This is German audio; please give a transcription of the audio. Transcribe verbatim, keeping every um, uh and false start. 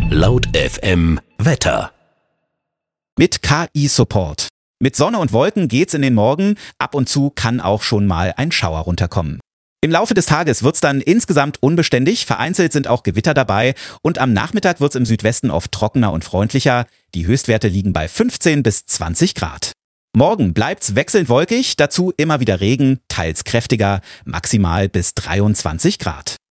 Laut F M Wetter. Mit K I-Support. Mit Sonne und Wolken geht's in den Morgen. Ab und zu kann auch schon mal ein Schauer runterkommen. Im Laufe des Tages wird's dann insgesamt unbeständig. Vereinzelt sind auch Gewitter dabei. Und am Nachmittag wird's im Südwesten oft trockener und freundlicher. Die Höchstwerte liegen bei fünfzehn bis zwanzig Grad. Morgen bleibt's wechselnd wolkig, dazu immer wieder Regen, teils kräftiger, maximal bis dreiundzwanzig Grad.